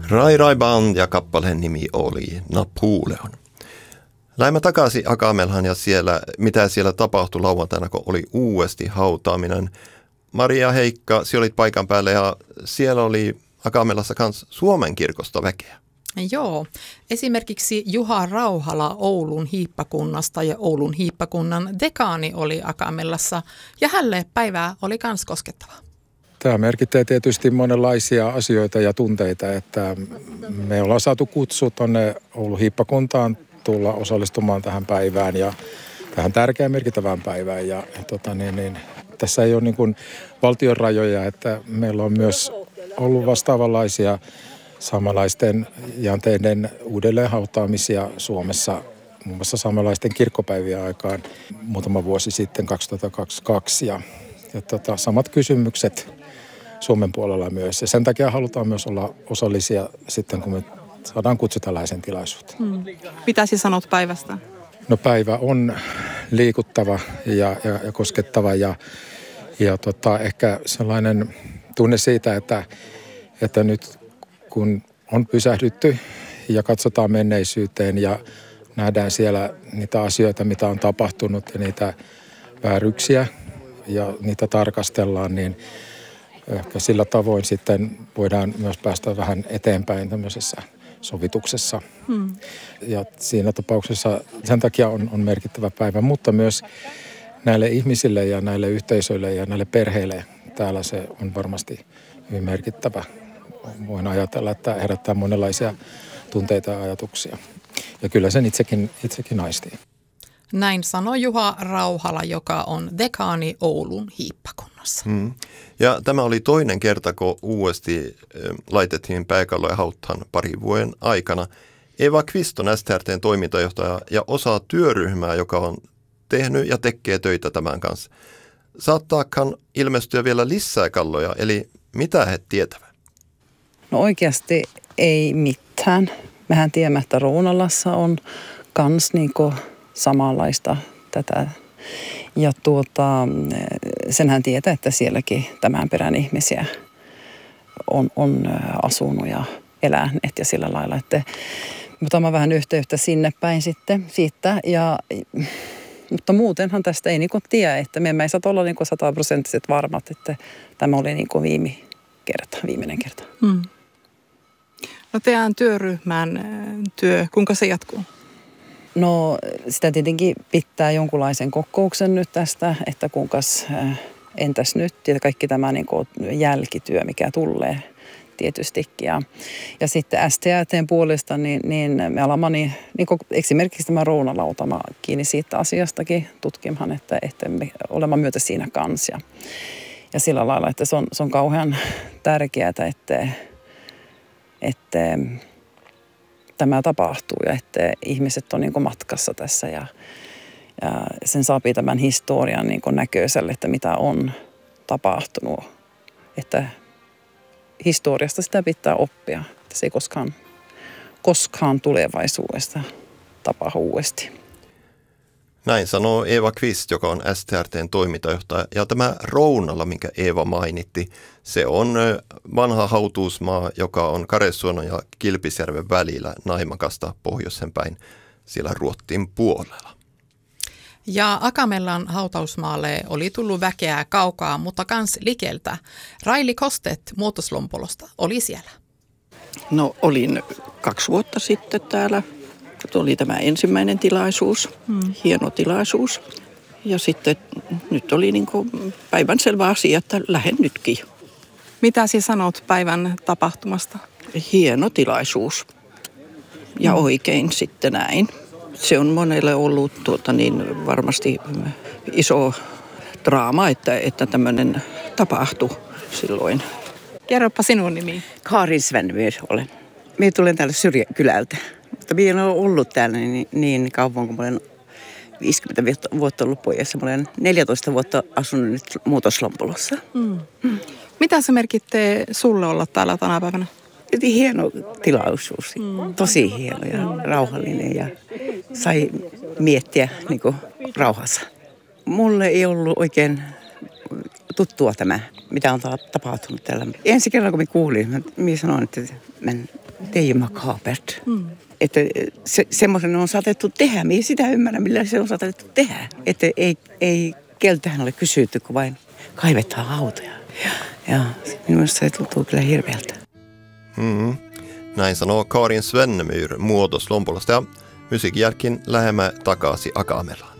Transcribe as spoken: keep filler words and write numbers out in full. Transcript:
Rai Rai Band ja kappaleen nimi oli Napoleon. Lähdemme takaisin Akamelhan ja siellä, mitä siellä tapahtui lauantaina, kun oli uudesti hautaaminen. Maria Heikka, sinä olit paikan päällä ja siellä oli Akamelassa myös Suomen kirkosta väkeä. Joo, esimerkiksi Juha Rauhala Oulun hiippakunnasta ja Oulun hiippakunnan dekaani oli Akamelassa ja hälle päivää oli kans koskettava. Tämä merkitsee tietysti monenlaisia asioita ja tunteita, että me ollaan saatu kutsu tuonne Oulun hiippakuntaan tulla osallistumaan tähän päivään ja tähän tärkeään merkittävään päivään. Ja, ja tota, niin, niin, tässä ei ole niin kuin valtion rajoja, että meillä on myös ollut vastaavanlaisia saamelaisten janteiden uudelleenhautaamisia Suomessa, muun muassa saamelaisten kirkkopäivien aikaan muutama vuosi sitten kaksituhattakaksikymmentäkaksi. Ja, ja tota, samat kysymykset Suomen puolella myös. Ja sen takia halutaan myös olla osallisia sitten, kun me saadaan kutsu tällaisen tilaisuuteen. Hmm. Mitä sinä sanot päivästä? No päivä on liikuttava ja, ja, ja koskettava ja, ja tota, ehkä sellainen tunne siitä, että, että nyt kun on pysähdytty ja katsotaan menneisyyteen ja nähdään siellä niitä asioita, mitä on tapahtunut ja niitä vääryksiä ja niitä tarkastellaan, niin ehkä sillä tavoin sitten voidaan myös päästä vähän eteenpäin tämmöisessä sovituksessa. Hmm. Ja siinä tapauksessa sen takia on, on merkittävä päivä, mutta myös näille ihmisille ja näille yhteisöille ja näille perheille täällä se on varmasti hyvin merkittävä. Voin ajatella, että herättää monenlaisia tunteita ja ajatuksia. Ja kyllä sen itsekin, itsekin aistii. Näin sanoi Juha Rauhala, joka on dekaani Oulun hiippakunnassa. Hmm. Ja tämä oli toinen kerta, kun uudesti laitettiin pääkalloja hauttaan parin vuoden aikana. Eva Kvist on S T R T:n toimintajohtaja ja osaa työryhmää, joka on tehnyt ja tekee töitä tämän kanssa. Saattaakaan ilmestyä vielä lisää kalloja, eli mitä he tietävät? No oikeasti ei mitään. Mehän tiedämme, että Rounalassa on kans niinku samanlaista tätä. Ja tuota, senhän tietää, että sielläkin tämän perän ihmisiä on, on asunut ja eläneet ja sillä lailla, että me otamme vähän yhteyttä sinne päin sitten siitä. Ja, mutta muutenhan tästä ei niin kuin tiedä, että me emme saa olla niin kuin sataprosenttiset varmat, että tämä oli niin kuin viime kerta, viimeinen kerta. Hmm. No teidän työryhmän työ, kuinka se jatkuu? No sitä tietenkin pitää jonkunlaisen kokouksen nyt tästä, että kuinkas entäs nyt ja kaikki tämä niin kuin jälkityö, mikä tulee tietystikin. Ja, ja sitten S T R T:n puolesta, niin, niin me alamme niin, niin kuin esimerkiksi tämä Rounalautama kiinni siitä asiastakin tutkimaan, että, että me olemme myötä siinä kanssa. Ja, ja sillä lailla, että se on, se on kauhean tärkeää, että, että tämä tapahtuu ja että ihmiset on niin kuin matkassa tässä ja, ja sen saapii tämän historian niin kuin näköiselle, että mitä on tapahtunut. Että historiasta sitä pitää oppia, että se ei koskaan, koskaan tulevaisuudesta tapahdu uudesti. Näin sanoo Eva Kvist, joka on S T R T:n toimintajohtaja. Ja tämä Rounala, minkä Eeva mainitti, se on vanha hautuusmaa, joka on Karesuonon ja Kilpisjärven välillä Naimakasta pohjoisen päin siellä Ruottin puolella. Ja Akamellan hautausmaalle oli tullut väkeä kaukaa, mutta kans likeltä. Raili Kostet Muotoslompolosta oli siellä. No olin kaksi vuotta sitten täällä. Oli tämä ensimmäinen tilaisuus, hmm. hieno tilaisuus. Ja sitten nyt oli niin kuin päivänselvä asia, että lähden nytkin. Mitä sinä sanot päivän tapahtumasta? Hieno tilaisuus. Ja hmm. oikein sitten näin. Se on monelle ollut tuota niin varmasti iso draama, että, että tämmöinen tapahtui silloin. Kerropa sinun nimi. Karin Svenvyr olen. Minä tulen täällä syrjäkylältä. Mutta minä olen ollut täällä niin, niin kauan, kun olen viisikymmentä vuotta ollut pojassa. Mä olen neljätoista vuotta asunut nyt Muutoslompolossa. Mm. Mm. Mitä se merkittää sulle olla täällä tänä päivänä? Hieno tilaisuus. Mm. Tosi hieno ja mm. rauhallinen ja sai miettiä niin kuin rauhassa. Mulle ei ollut oikein tuttua tämä, mitä on tapahtunut täällä. Ensi kerran kun minä kuulin, minä sanoin, että men det är ju makabert. Mm. Että se, semmoisen on saatettu tehdä. Me ei sitä ymmärrä, millä se on saatettu tehdä. Että ei, ei keltähän ole kysytty, kun vain kaivetaan hautoja. Ja, ja minusta se tuntuu kyllä hirveältä. Mm. Näin sanoo Karin Svennemyr Muodos Lompolosta ja musiikin jälkeen lähemme takaisin Akamelaan.